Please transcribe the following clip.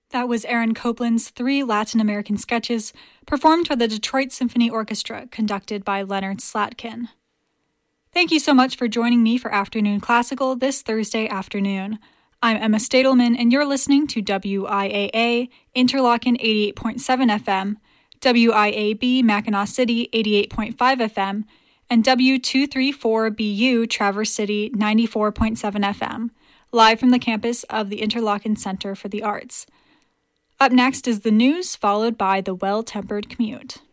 That was Aaron Copland's 3 Latin American sketches, performed by the Detroit Symphony Orchestra, conducted by Leonard Slatkin. Thank you so much for joining me for Afternoon Classical this Thursday afternoon. I'm Emma Stadelman, and you're listening to WIAA, Interlochen 88.7 FM, WIAB, Mackinac City 88.5 FM, and W234BU, Traverse City 94.7 FM, live from the campus of the Interlochen Center for the Arts. Up next is the news, followed by the Well-Tempered Commute.